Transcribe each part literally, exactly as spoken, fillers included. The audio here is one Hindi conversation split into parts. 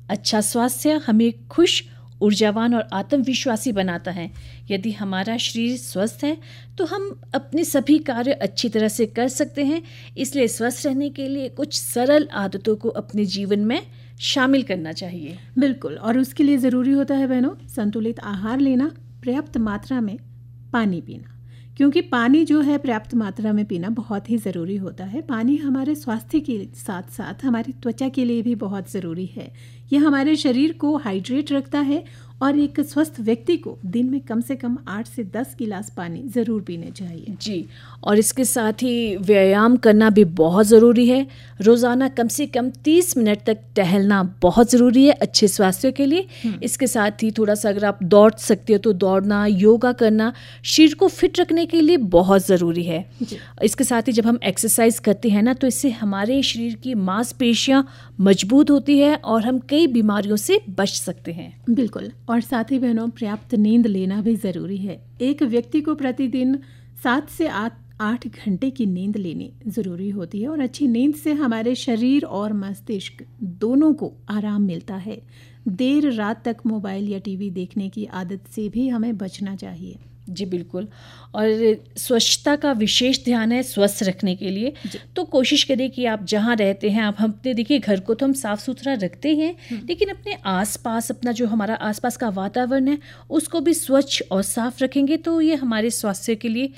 अच्छा स्वास्थ्य हमें खुश, ऊर्जावान और आत्मविश्वासी बनाता है। यदि हमारा शरीर स्वस्थ है तो हम अपने सभी कार्य अच्छी तरह से कर सकते हैं। इसलिए स्वस्थ रहने के लिए कुछ सरल आदतों को अपने जीवन में शामिल करना चाहिए। बिल्कुल, और उसके लिए ज़रूरी होता है बहनों सान्तुलित आहार लेना, पर्याप्त मात्रा में पानी पीना, क्योंकि पानी जो है पर्याप्त मात्रा में पीना बहुत ही ज़रूरी होता है। पानी हमारे स्वास्थ्य के साथ साथ हमारी त्वचा के लिए भी बहुत ज़रूरी है। यह हमारे शरीर को हाइड्रेट रखता है और एक स्वस्थ व्यक्ति को दिन में कम से कम आठ से दस गिलास पानी ज़रूर पीने चाहिए। जी, और इसके साथ ही व्यायाम करना भी बहुत ज़रूरी है। रोज़ाना कम से कम तीस मिनट तक टहलना बहुत ज़रूरी है अच्छे स्वास्थ्य के लिए। इसके साथ ही थोड़ा सा अगर आप दौड़ सकते हो तो दौड़ना, योगा करना शरीर को फिट रखने के लिए बहुत ज़रूरी है। इसके साथ ही जब हम एक्सरसाइज करते हैं ना तो इससे हमारे शरीर की मांसपेशियाँ मजबूत होती है और हम कई बीमारियों से बच सकते हैं। बिल्कुल, और साथ ही बहनों पर्याप्त नींद लेना भी ज़रूरी है। एक व्यक्ति को प्रतिदिन सात से आठ आठ घंटे की नींद लेनी ज़रूरी होती है और अच्छी नींद से हमारे शरीर और मस्तिष्क दोनों को आराम मिलता है। देर रात तक मोबाइल या टीवी देखने की आदत से भी हमें बचना चाहिए। जी बिल्कुल, और स्वच्छता का विशेष ध्यान है स्वस्थ रखने के लिए। तो कोशिश करें कि आप जहाँ रहते हैं, आप हम अपने देखिए घर को तो हम साफ़ सुथरा रखते हैं, लेकिन अपने आसपास अपना जो हमारा आसपास का वातावरण है उसको भी स्वच्छ और साफ़ रखेंगे तो ये हमारे स्वास्थ्य के लिए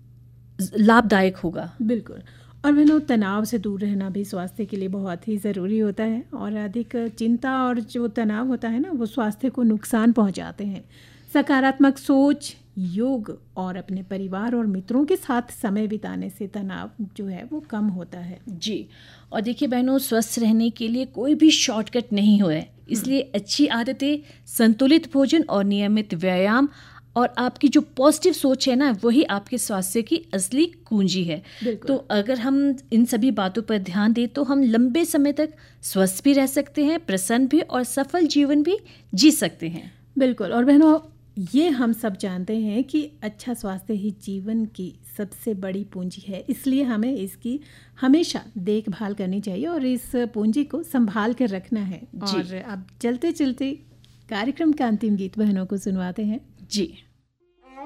लाभदायक होगा। बिल्कुल, और बहनों तनाव से दूर रहना भी स्वास्थ्य के लिए बहुत ही ज़रूरी होता है और अधिक चिंता और जो तनाव होता है ना वो स्वास्थ्य को नुकसान पहुंचाते हैं। सकारात्मक सोच, योग और अपने परिवार और मित्रों के साथ समय बिताने से तनाव जो है वो कम होता है। जी, और देखिए बहनों स्वस्थ रहने के लिए कोई भी शॉर्टकट नहीं हो है, इसलिए अच्छी आदतें, संतुलित भोजन और नियमित व्यायाम और आपकी जो पॉजिटिव सोच है ना वही आपके स्वास्थ्य की असली कुंजी है। तो अगर हम इन सभी बातों पर ध्यान दें तो हम लंबे समय तक स्वस्थ भी रह सकते हैं, प्रसन्न भी और सफल जीवन भी जी सकते हैं। बिल्कुल, और बहनों ये हम सब जानते हैं कि अच्छा स्वास्थ्य ही जीवन की सबसे बड़ी पूंजी है, इसलिए हमें इसकी हमेशा देखभाल करनी चाहिए और इस पूंजी को संभाल कर रखना है। और अब चलते चलते कार्यक्रम का अंतिम गीत बहनों को सुनवाते हैं। जी।